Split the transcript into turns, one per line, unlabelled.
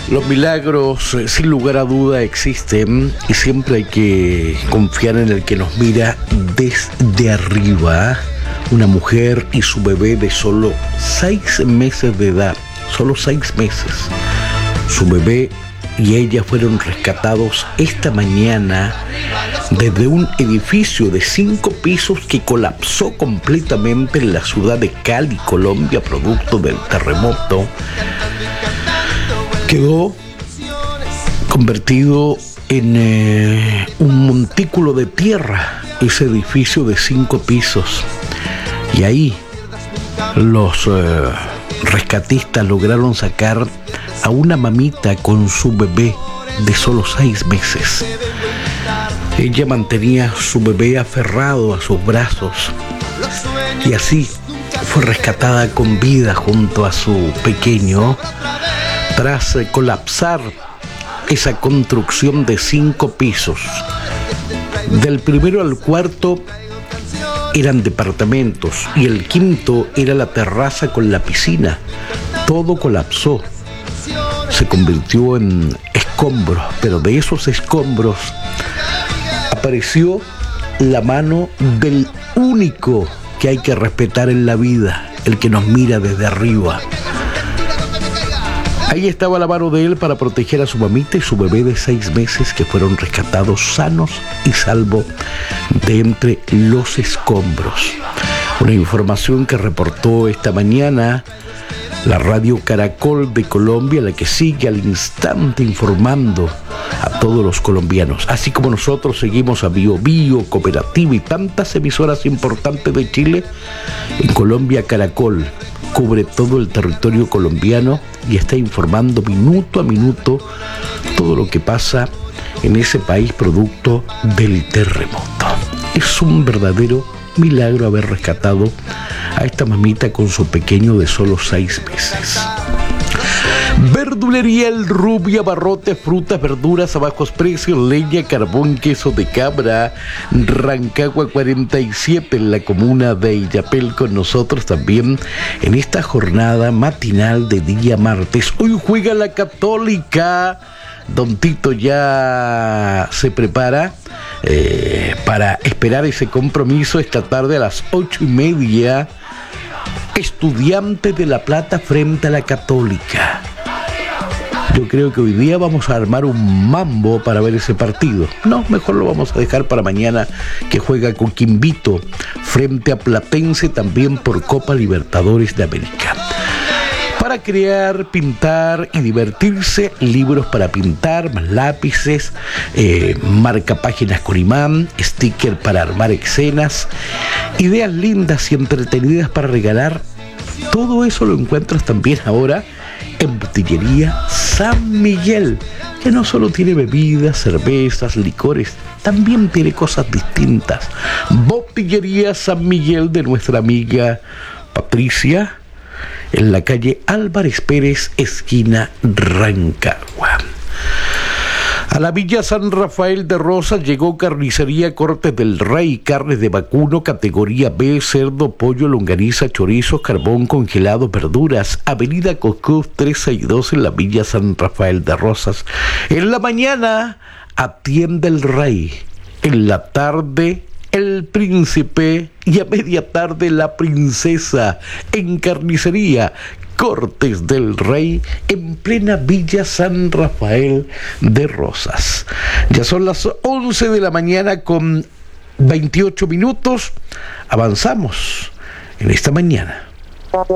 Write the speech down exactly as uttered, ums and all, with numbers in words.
Los milagros, eh, sin lugar a duda, existen y siempre hay que confiar en el que nos mira desde arriba. Una mujer y su bebé de solo seis meses de edad, solo seis meses. Su bebé y ella fueron rescatados esta mañana desde un edificio de cinco pisos que colapsó completamente en la ciudad de Cali, Colombia, producto del terremoto. Quedó convertido en eh, un montículo de tierra, ese edificio de cinco pisos. Y ahí los eh, rescatistas lograron sacar a una mamita con su bebé de solo seis meses. Ella mantenía su bebé aferrado a sus brazos y así fue rescatada con vida junto a su pequeño tras eh, colapsar esa construcción de cinco pisos. Del primero al cuarto eran departamentos y el quinto era la terraza con la piscina. Todo colapsó, se convirtió en escombros, pero de esos escombros apareció la mano del único que hay que respetar en la vida, el que nos mira desde arriba. Ahí estaba la mano de él para proteger a su mamita y su bebé de seis meses que fueron rescatados sanos y salvos de entre los escombros. Una información que reportó esta mañana la radio Caracol de Colombia, la que sigue al instante informando a todos los colombianos. Así como nosotros seguimos a Bio Bio, Cooperativa y tantas emisoras importantes de Chile, en Colombia Caracol cubre todo el territorio colombiano y está informando minuto a minuto todo lo que pasa en ese país producto del terremoto. Es un verdadero milagro haber rescatado a esta mamita con su pequeño de solo seis meses. Verdulería El Rubio, abarrotes, frutas, verduras a bajos precios, leña, carbón, queso de cabra, Rancagua cuarenta y siete en la comuna de Illapel, con nosotros también en esta jornada matinal de día martes. Hoy juega la Católica. Don Tito ya se prepara eh, para esperar ese compromiso esta tarde a las ocho y media. Estudiantes de La Plata frente a la Católica. Yo creo que hoy día vamos a armar un mambo para ver ese partido. No, mejor lo vamos a dejar para mañana, que juega Coquimbito frente a Platense, también por Copa Libertadores de América. Para crear, pintar y divertirse, libros para pintar, más lápices, eh, marcapáginas con imán, sticker para armar escenas, ideas lindas y entretenidas para regalar. Todo eso lo encuentras también ahora en Botillería San Miguel, que no solo tiene bebidas, cervezas, licores, también tiene cosas distintas. Botillería San Miguel de nuestra amiga Patricia, en la calle Álvarez Pérez, esquina Rancagua. A la Villa San Rafael de Rosas llegó Carnicería Cortes del Rey, carnes de vacuno, categoría B, cerdo, pollo, longaniza, chorizo, carbón, congelado, verduras. Avenida Coscuz trescientos sesenta y dos en la Villa San Rafael de Rosas. En la mañana atiende el Rey, en la tarde el Príncipe y a media tarde la Princesa. En Carnicería Cortes del Rey, en plena Villa San Rafael de Rosas. Ya son las once de la mañana con veintiocho minutos. Avanzamos en esta mañana.